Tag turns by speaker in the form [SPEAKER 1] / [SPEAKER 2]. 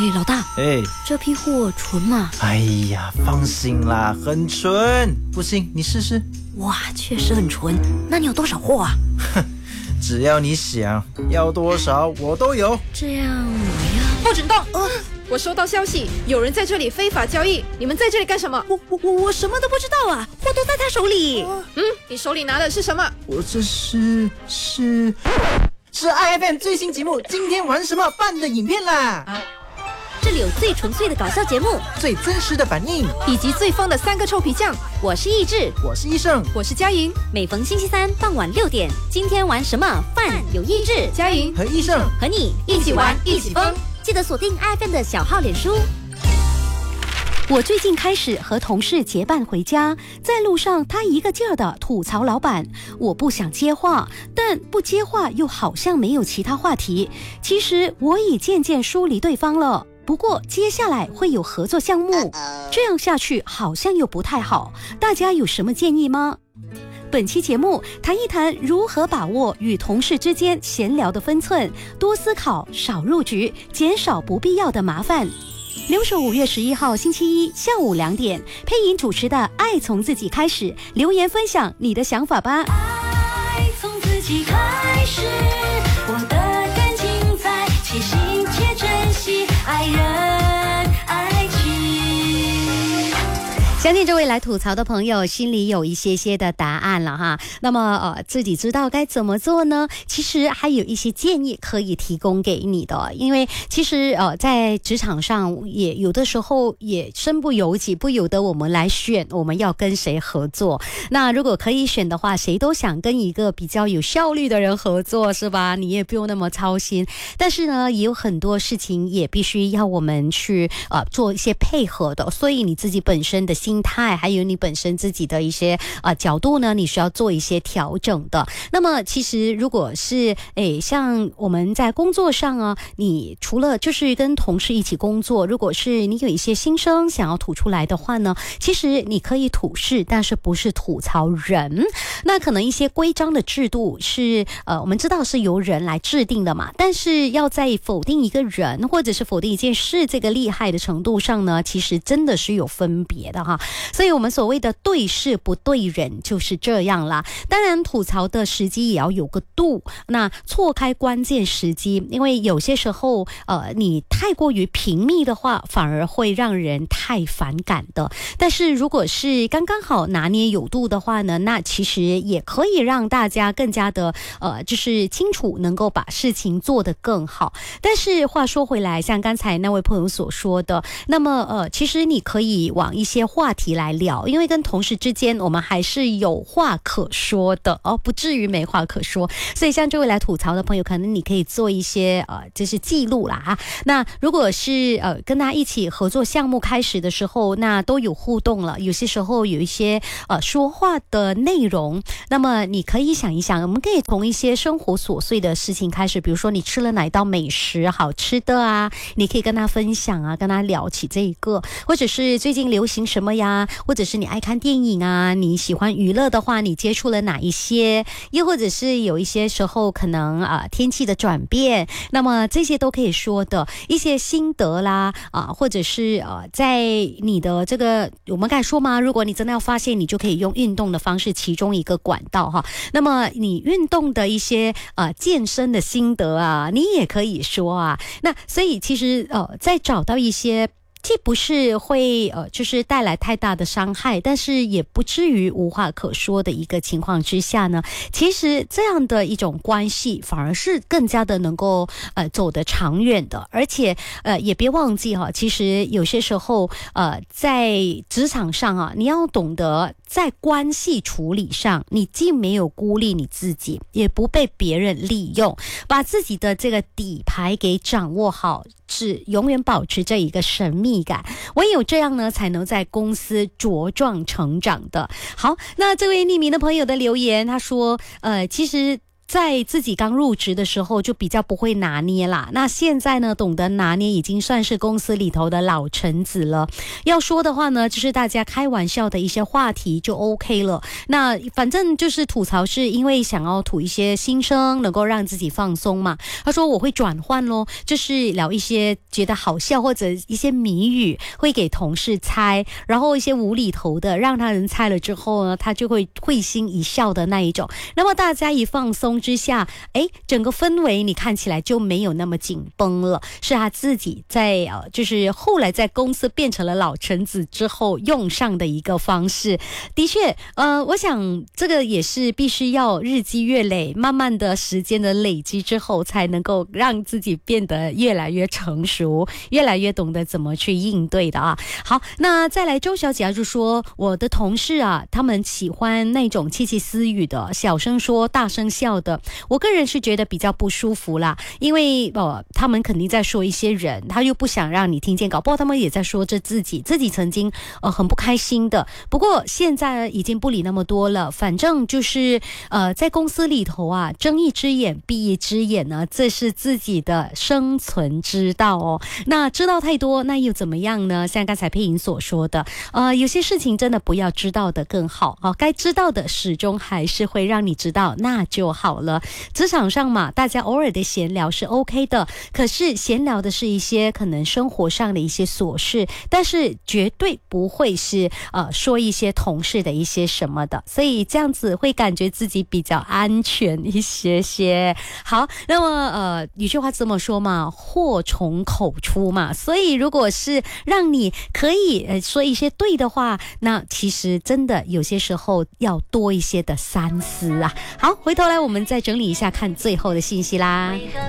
[SPEAKER 1] 老大，这批货纯吗？
[SPEAKER 2] 哎呀，放心啦，很纯。不信你试试。
[SPEAKER 1] 哇，确实很纯。那你有多少货啊？
[SPEAKER 2] 哼，只要你想要多少我都有。
[SPEAKER 1] 这样我要
[SPEAKER 3] 不准动！我收到消息，有人在这里非法交易，你们在这里干什么？
[SPEAKER 1] 我什么都不知道啊，货都在他手里。
[SPEAKER 3] 你手里拿的是什么？
[SPEAKER 2] 我这是 IFM 最新节目今天玩什么办的影片啦。
[SPEAKER 1] 这里有最纯粹的搞笑节目，
[SPEAKER 2] 最真实的反应，
[SPEAKER 3] 以及最疯的3个臭皮匠。
[SPEAKER 1] 我是易志，
[SPEAKER 2] 我是医生，
[SPEAKER 3] 我是佳莹。
[SPEAKER 1] 每逢星期三傍晚6点，今天玩什么饭有易志、
[SPEAKER 3] 佳莹
[SPEAKER 2] 和医生
[SPEAKER 1] 和你一起玩一起疯，记得锁定 IFM 的小号脸书。我最近开始和同事结伴回家，在路上他一个劲儿的吐槽老板，我不想接话，但不接话又好像没有其他话题。其实我已渐渐疏离对方了，不过接下来会有合作项目，这样下去好像又不太好，大家有什么建议吗？本期节目谈一谈如何把握与同事之间闲聊的分寸，多思考，少入局，减少不必要的麻烦。留守5月11号星期一下午2点，配音主持的《爱从自己开始》，留言分享你的想法吧。
[SPEAKER 4] 爱从自己开始，活得更精彩，且行且珍惜爱人爱情。
[SPEAKER 1] 相信这位来吐槽的朋友心里有一些的答案了哈。那么自己知道该怎么做呢？其实还有一些建议可以提供给你的，因为其实在职场上也有的时候也身不由己，不由得我们来选我们要跟谁合作。那如果可以选的话，谁都想跟一个比较有效率的人合作，是吧？你也不用那么操心。但是呢，也有很多事情也必须要我们去做一些配合的，所以你自己本身的心态还有你本身自己的一些角度呢，你需要做一些调整的。那么其实如果是像我们在工作上啊，你除了就是跟同事一起工作，如果是你有一些心声想要吐出来的话呢，其实你可以吐事，但是不是吐槽人。那可能一些规章的制度是我们知道是由人来制定的嘛，但是要在否定一个人或者是否定一件事这个厉害的程度上呢，其实真的是有分别的哈。所以我们所谓的对事不对人就是这样啦。当然吐槽的时机也要有个度，那错开关键时机，因为有些时候你太过于频密的话反而会让人太反感的。但是如果是刚刚好拿捏有度的话呢，那其实也可以让大家更加的就是清楚，能够把事情做得更好。但是话说回来，像刚才那位朋友所说的，那么其实你可以往一些话题来聊，因为跟同事之间我们还是有话可说的不至于没话可说。所以像这位来吐槽的朋友，可能你可以做一些就是记录啦哈。那如果是跟他一起合作项目开始的时候，那都有互动了，有些时候有一些说话的内容，那么你可以想一想，我们可以从一些生活琐碎的事情开始，比如说你吃了哪一道美食好吃的啊，你可以跟他分享啊，跟他聊起这一个，或者是最近流行什么呀，或者是你爱看电影啊，你喜欢娱乐的话，你接触了哪一些，又或者是有一些时候可能天气的转变，那么这些都可以说的一些心得啦或者是在你的这个我们刚才说嘛，如果你真的要发现，你就可以用运动的方式其中一个管道哈。那么你运动的一些健身的心得啊，你也可以说啊。那所以其实在找到一些既不是会就是带来太大的伤害，但是也不至于无话可说的一个情况之下呢，其实这样的一种关系反而是更加的能够走得长远的。而且也别忘记其实有些时候在职场上你要懂得在关系处理上，你既没有孤立你自己，也不被别人利用，把自己的这个底牌给掌握好，是永远保持着一个神秘感，唯有这样呢，才能在公司茁壮成长的。好，那这位匿名的朋友的留言，他说其实在自己刚入职的时候就比较不会拿捏啦，那现在呢懂得拿捏已经算是公司里头的老臣子了。要说的话呢，就是大家开玩笑的一些话题就 OK 了。那反正就是吐槽，是因为想要吐一些心声，能够让自己放松嘛。他说我会转换咯，就是聊一些觉得好笑或者一些谜语，会给同事猜，然后一些无厘头的让他人猜了之后呢，他就会会心一笑的那一种。那么大家一放松之下，整个氛围你看起来就没有那么紧绷了，是他自己在就是后来在公司变成了老臣子之后用上的一个方式。的确我想这个也是必须要日积月累，慢慢的时间的累积之后，才能够让自己变得越来越成熟，越来越懂得怎么去应对的啊。好，那再来周小姐就说，我的同事啊，他们喜欢那种窃窃私语的，小声说大声笑的，我个人是觉得比较不舒服啦，因为他们肯定在说一些人，他又不想让你听见，搞不好他们也在说着自己曾经很不开心的。不过现在已经不理那么多了，反正就是在公司里头啊，睁一只眼闭一只眼呢，这是自己的生存之道哦。那知道太多那又怎么样呢？像刚才佩莹所说的有些事情真的不要知道的更好，该知道的始终还是会让你知道，那就好了。职场上嘛，大家偶尔的闲聊是 OK 的，可是闲聊的是一些可能生活上的一些琐事，但是绝对不会是说一些同事的一些什么的，所以这样子会感觉自己比较安全一些些。好，那么有句话这么说嘛，祸从口出嘛，所以如果是让你可以说一些对的话，那其实真的有些时候要多一些的三思啊。好，回头来我们再整理一下看最后的信息啦。